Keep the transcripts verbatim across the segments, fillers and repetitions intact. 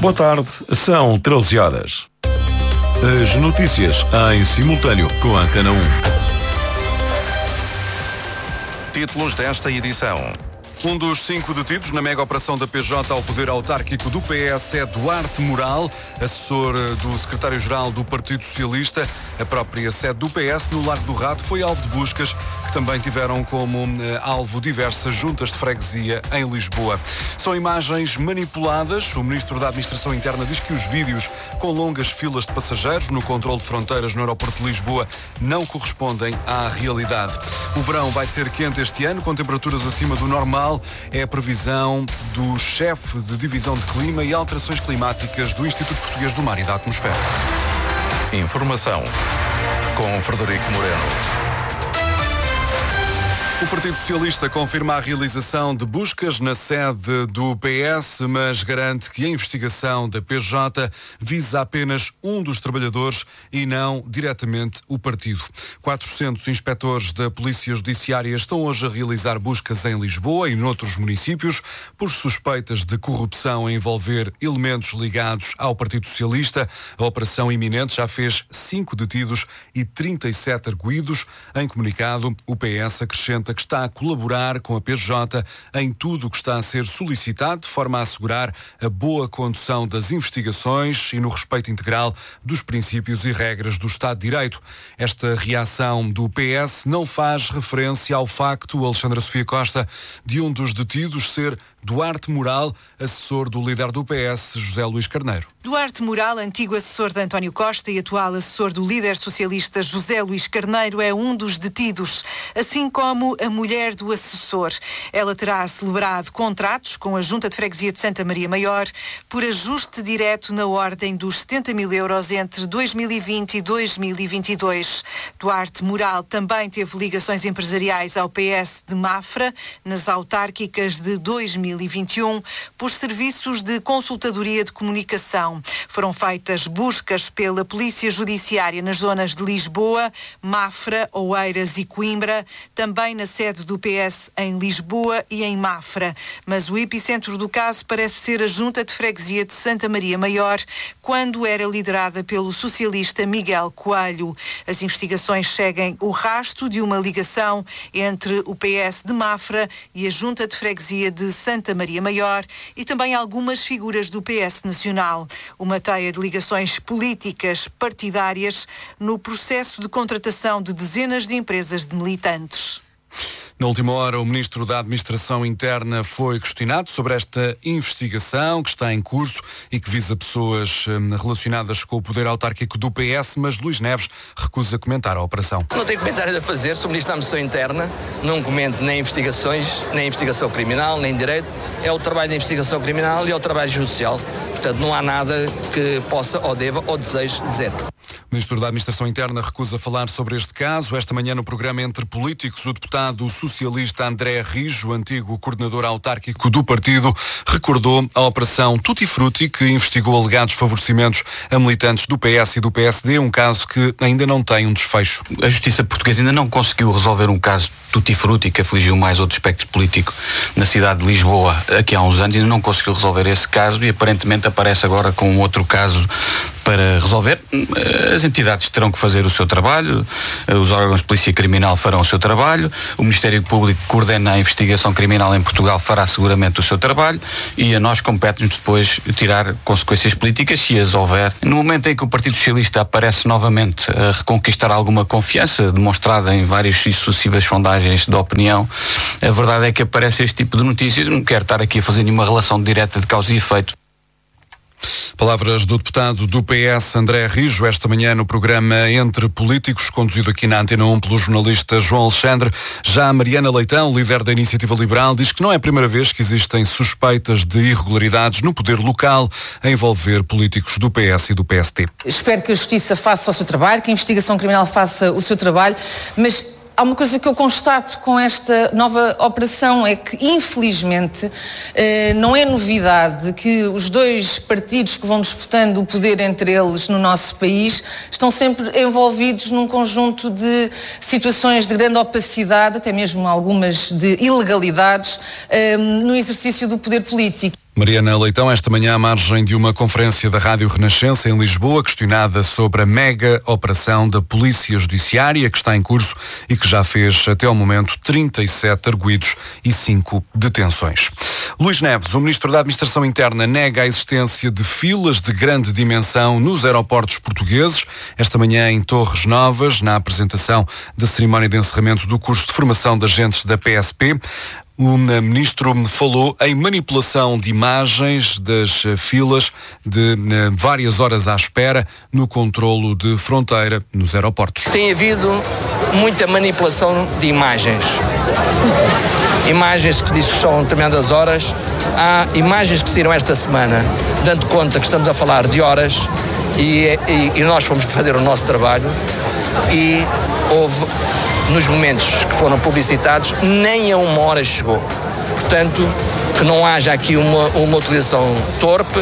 Boa tarde, são treze horas. As notícias em simultâneo com a Antena um. Títulos desta edição. Um dos cinco detidos na mega operação da P J ao poder autárquico do P S é Duarte Moral, assessor do secretário-geral do Partido Socialista. A própria sede do P S, no Largo do Rato, foi alvo de buscas que também tiveram como eh, alvo diversas juntas de freguesia em Lisboa. São imagens manipuladas. O ministro da Administração Interna diz que os vídeos com longas filas de passageiros no controle de fronteiras no aeroporto de Lisboa não correspondem à realidade. O verão vai ser quente este ano, com temperaturas acima do normal. É a previsão do chefe de divisão de clima e alterações climáticas do Instituto Português do Mar e da Atmosfera. Informação com Frederico Moreno. O Partido Socialista confirma a realização de buscas na sede do P S, mas garante que a investigação da P J visa apenas um dos trabalhadores e não diretamente o partido. quatrocentos inspectores da Polícia Judiciária estão hoje a realizar buscas em Lisboa e noutros municípios por suspeitas de corrupção a envolver elementos ligados ao Partido Socialista. A operação iminente já fez cinco detidos e trinta e sete arguidos. Em comunicado, o P S acrescenta que está a colaborar com a P J em tudo o que está a ser solicitado, de forma a assegurar a boa condução das investigações e no respeito integral dos princípios e regras do Estado de Direito. Esta reação do P S não faz referência ao facto, Alexandra Sofia Costa, de um dos detidos ser Duarte Moral, assessor do líder do P S, José Luís Carneiro. Duarte Moral, antigo assessor de António Costa e atual assessor do líder socialista José Luís Carneiro, é um dos detidos, assim como a mulher do assessor. Ela terá celebrado contratos com a Junta de Freguesia de Santa Maria Maior por ajuste direto na ordem dos setenta mil euros entre dois mil e vinte e dois mil e vinte e dois. Duarte Moral também teve ligações empresariais ao P S de Mafra, nas autárquicas de dois mil e vinte e um, por serviços de consultadoria de comunicação. Foram feitas buscas pela Polícia Judiciária nas zonas de Lisboa, Mafra, Oeiras e Coimbra, também na sede do P S em Lisboa e em Mafra. Mas o epicentro do caso parece ser a Junta de Freguesia de Santa Maria Maior, quando era liderada pelo socialista Miguel Coelho. As investigações seguem o rastro de uma ligação entre o P S de Mafra e a Junta de Freguesia de Santa Maria Maior e também algumas figuras do P S Nacional. Uma teia de ligações políticas partidárias no processo de contratação de dezenas de empresas de militantes. Na última hora, o Ministro da Administração Interna foi questionado sobre esta investigação que está em curso e que visa pessoas hum, relacionadas com o poder autárquico do P S, mas Luís Neves recusa comentar a operação. Não tenho comentário a fazer sobre o Ministro da Administração Interna, não comento nem investigações, nem investigação criminal, nem direito. É o trabalho da investigação criminal e é o trabalho judicial. Portanto, não há nada que possa ou deva ou deseje dizer. O Ministro da Administração Interna recusa falar sobre este caso. Esta manhã, no programa Entre Políticos, o deputado socialista André Rijo, antigo coordenador autárquico do partido, recordou a operação Tutti Frutti, que investigou alegados favorecimentos a militantes do P S e do P S D, um caso que ainda não tem um desfecho. A justiça portuguesa ainda não conseguiu resolver um caso Tutti Frutti que afligiu mais outro espectro político na cidade de Lisboa aqui há uns anos, ainda não conseguiu resolver esse caso e aparentemente aparece agora com um outro caso para resolver. As entidades terão que fazer o seu trabalho, os órgãos de polícia criminal farão o seu trabalho, o Ministério Público que coordena a investigação criminal em Portugal fará seguramente o seu trabalho e a nós compete-nos depois tirar consequências políticas, se as houver. No momento em que o Partido Socialista aparece novamente a reconquistar alguma confiança, demonstrada em várias e sucessivas sondagens de opinião, a verdade é que aparece este tipo de notícias. Eu não quero estar aqui a fazer nenhuma relação direta de causa e efeito. Palavras do deputado do P S, André Rijo, esta manhã no programa Entre Políticos, conduzido aqui na Antena um pelo jornalista João Alexandre. Já a Mariana Leitão, líder da Iniciativa Liberal, diz que não é a primeira vez que existem suspeitas de irregularidades no poder local a envolver políticos do P S e do P S D. Espero que a Justiça faça o seu trabalho, que a investigação criminal faça o seu trabalho, mas há uma coisa que eu constato com esta nova operação, é que, infelizmente, não é novidade que os dois partidos que vão disputando o poder entre eles no nosso país estão sempre envolvidos num conjunto de situações de grande opacidade, até mesmo algumas de ilegalidades, no exercício do poder político. Mariana Leitão, esta manhã à margem de uma conferência da Rádio Renascença em Lisboa, questionada sobre a mega operação da Polícia Judiciária que está em curso e que já fez até ao momento trinta e sete arguidos e cinco detenções. Luís Neves, o Ministro da Administração Interna, nega a existência de filas de grande dimensão nos aeroportos portugueses. Esta manhã em Torres Novas, na apresentação da cerimónia de encerramento do curso de formação de agentes da P S P, o Ministro falou em manipulação de imagens das filas de várias horas à espera no controlo de fronteira nos aeroportos. Tem havido muita manipulação de imagens. Imagens que diz que são determinadas horas. Há imagens que saíram esta semana, dando conta que estamos a falar de horas e, e, e nós fomos fazer o nosso trabalho e houve, nos momentos que foram publicitados, nem a uma hora chegou. Portanto, que não haja aqui uma, uma utilização torpe,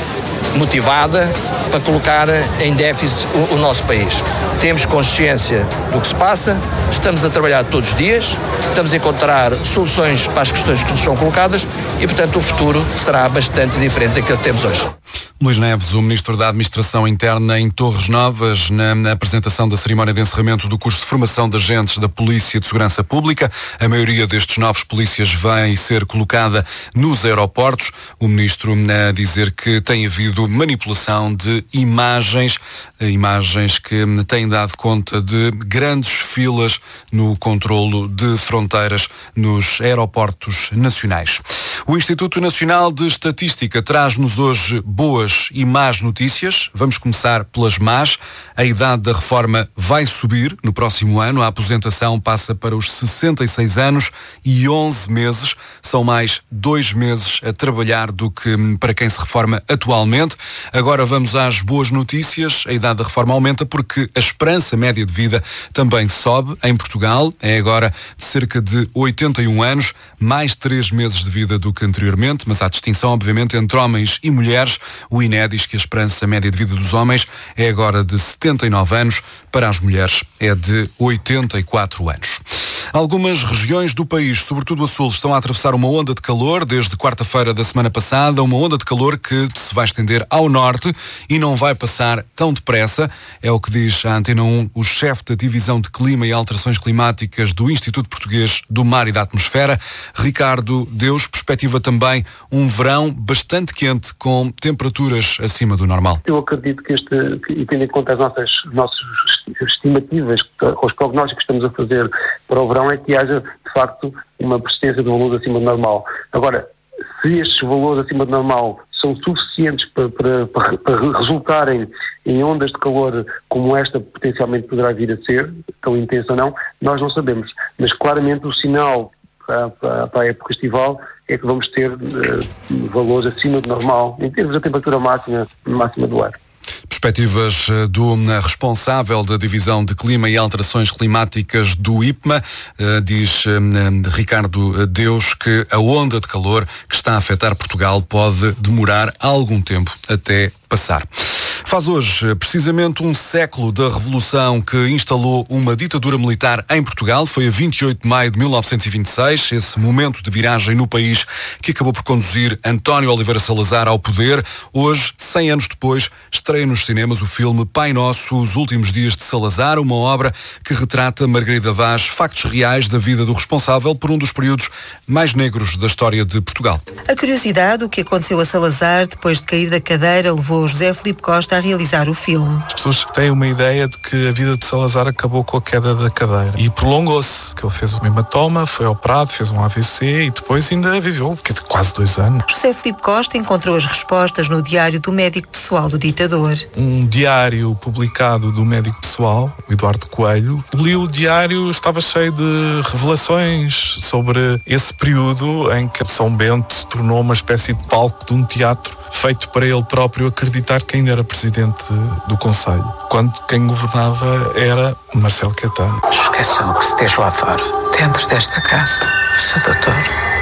motivada, para colocar em déficit o, o nosso país. Temos consciência do que se passa, estamos a trabalhar todos os dias, estamos a encontrar soluções para as questões que nos são colocadas e, portanto, o futuro será bastante diferente daquilo que temos hoje. Luís Neves, o Ministro da Administração Interna em Torres Novas, na, na apresentação da cerimónia de encerramento do curso de formação de agentes da Polícia de Segurança Pública. A maioria destes novos polícias vai ser colocada nos aeroportos. O Ministro a dizer que tem havido manipulação de imagens, imagens que têm dado conta de grandes filas no controlo de fronteiras nos aeroportos nacionais. O Instituto Nacional de Estatística traz-nos hoje boas e más notícias. Vamos começar pelas más. A idade da reforma vai subir no próximo ano. A aposentação passa para os sessenta e seis anos e onze meses. São mais dois meses a trabalhar do que para quem se reforma atualmente. Agora vamos às boas notícias. A idade da reforma aumenta porque a esperança média de vida também sobe em Portugal. É agora de cerca de oitenta e um anos, mais três meses de vida do que anteriormente, mas há distinção, obviamente, entre homens e mulheres. O I N E diz que a esperança média de vida dos homens é agora de setenta e nove anos, para as mulheres é de oitenta e quatro anos. Algumas regiões do país, sobretudo a sul, estão a atravessar uma onda de calor desde quarta-feira da semana passada, uma onda de calor que se vai estender ao norte e não vai passar tão depressa. É o que diz a Antena um, o chefe da Divisão de Clima e Alterações Climáticas do Instituto Português do Mar e da Atmosfera, Ricardo Deus, perspectiva também um verão bastante quente com temperaturas acima do normal. Eu acredito que este, e tendo em conta as nossas, nossas estimativas, os prognósticos que estamos a fazer para o verão, é que haja, de facto, uma persistência de valores acima do normal. Agora, se estes valores acima do normal são suficientes para, para, para, para resultarem em ondas de calor como esta potencialmente poderá vir a ser, tão intensa ou não, nós não sabemos. Mas claramente o sinal para, para, para a época estival é que vamos ter uh, valores acima do normal em termos da temperatura máxima, máxima do ar. Perspectivas do responsável da Divisão de Clima e Alterações Climáticas do I P M A, diz Ricardo Deus que a onda de calor que está a afetar Portugal pode demorar algum tempo até passar. Faz hoje precisamente um século da revolução que instalou uma ditadura militar em Portugal. Foi a vinte e oito de maio de mil novecentos e vinte e seis, esse momento de viragem no país que acabou por conduzir António Oliveira Salazar ao poder. Hoje, cem anos depois, estreia nos cinemas o filme Pai Nosso, Os Últimos Dias de Salazar, uma obra que retrata Margarida Vaz, factos reais da vida do responsável por um dos períodos mais negros da história de Portugal. A curiosidade, o que aconteceu a Salazar depois de cair da cadeira, levou José Filipe Costa a realizar o filme. As pessoas têm uma ideia de que a vida de Salazar acabou com a queda da cadeira e prolongou-se, que ele fez um hematoma, foi operado, fez um A V C e depois ainda viveu quase dois anos. José Filipe Costa encontrou as respostas no diário do médico pessoal do ditador. Um diário publicado do médico pessoal, o Eduardo Coelho. Li o diário, estava cheio de revelações sobre esse período em que São Bento se tornou uma espécie de palco de um teatro feito para ele próprio acreditar que ainda era presidente do Conselho, quando quem governava era Marcelo Caetano. Esqueçam que se esteja lá fora, dentro desta casa, o seu doutor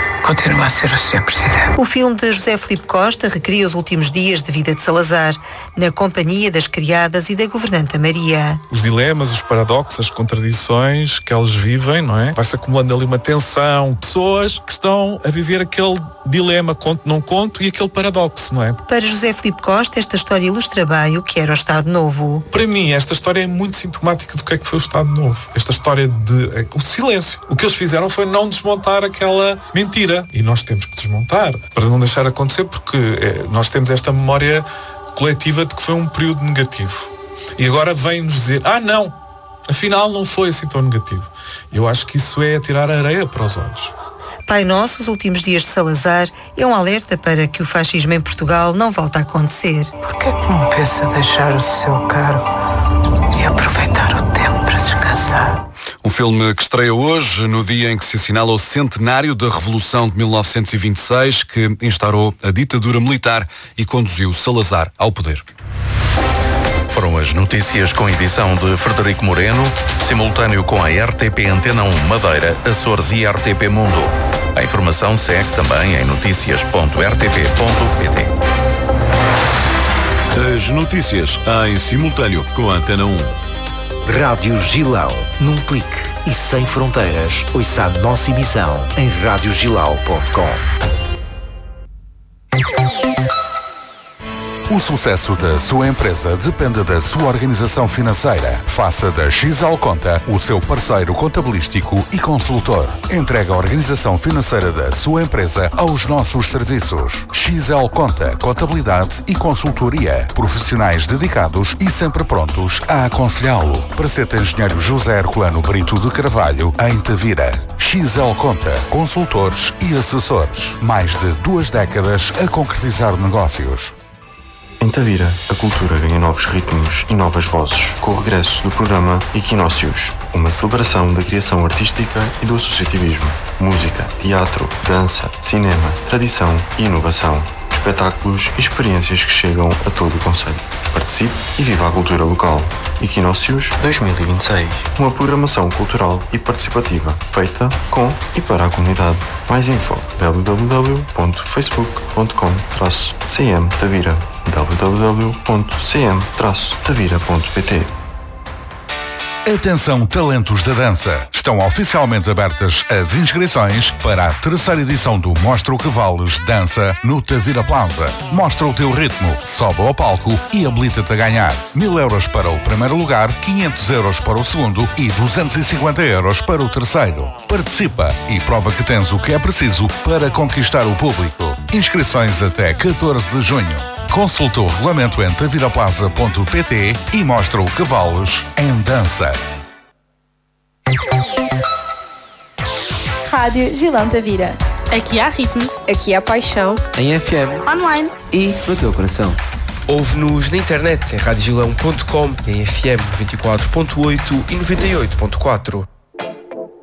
continua a ser o senhor Presidente. O filme de José Filipe Costa recria os últimos dias de vida de Salazar. na companhia das criadas e da governanta Maria. Os dilemas, os paradoxos, as contradições que eles vivem, não é? Vai-se acumulando ali uma tensão. Pessoas que estão a viver aquele dilema, conto, não conto, e aquele paradoxo, não é? Para José Filipe Costa, esta história ilustra bem o que era o Estado Novo. Para mim, esta história é muito sintomática do que é que foi o Estado Novo. Esta história de... É, o silêncio. O que eles fizeram foi não desmontar aquela mentira. E nós temos que desmontar para não deixar acontecer, porque é, nós temos esta memória coletiva de que foi um período negativo. E agora vem-nos dizer, ah não, afinal não foi assim tão negativo. Eu acho que isso é tirar a areia para os olhos. Pai Nosso, os últimos dias de Salazar, é um alerta para que o fascismo em Portugal não volte a acontecer. Por que é que não pensa deixar o seu cargo e aproveitar o tempo para descansar? Um filme que estreia hoje, no dia em que se assinala o centenário da Revolução de mil novecentos e vinte e seis, que instaurou a ditadura militar e conduziu Salazar ao poder. Foram as notícias com edição de Frederico Moreno, simultâneo com a R T P Antena um Madeira, Açores e R T P Mundo. A informação segue também em noticias ponto r t p ponto p t. As notícias em simultâneo com a Antena um. Rádio Gilão, num clique e sem fronteiras. Ouça a nossa emissão em rádio gilau ponto com. O sucesso da sua empresa depende da sua organização financeira. Faça da X L Conta o seu parceiro contabilístico e consultor. Entregue a organização financeira da sua empresa aos nossos serviços. X L Conta, contabilidade e consultoria. Profissionais dedicados e sempre prontos a aconselhá-lo. Praceta Engenheiro José Herculano Brito de Carvalho, em Tavira. X L Conta, consultores e assessores. Mais de duas décadas a concretizar negócios. Em Tavira, a cultura ganha novos ritmos e novas vozes, com o regresso do programa Equinócios, uma celebração da criação artística e do associativismo. Música, teatro, dança, cinema, tradição e inovação. Espetáculos e experiências que chegam a todo o concelho. Participe e viva a cultura local. Equinócios dois mil e vinte e seis. Uma programação cultural e participativa, feita com e para a comunidade. Mais info w w w ponto facebook ponto com traço c m Tavira w w w ponto c m traço tavira ponto p t. Atenção, talentos da dança! Estão oficialmente abertas as inscrições para a terceira edição do Mostra o que Vales Dança no Tavira Plaza. Mostra o teu ritmo, sobe ao palco e habilita-te a ganhar. Mil euros para o primeiro lugar, quinhentos euros para o segundo e duzentos e cinquenta euros para o terceiro. Participa e prova que tens o que é preciso para conquistar o público. Inscrições até catorze de junho. Consulta o regulamento em taviraplaza ponto p t e mostra o que vales em dança. Rádio Gilão Tavira. Aqui há ritmo. Aqui há paixão. Em F M. Online. E no teu coração. Ouve-nos na internet em rádio gilão ponto com, em F M noventa e quatro ponto oito e noventa e oito ponto quatro.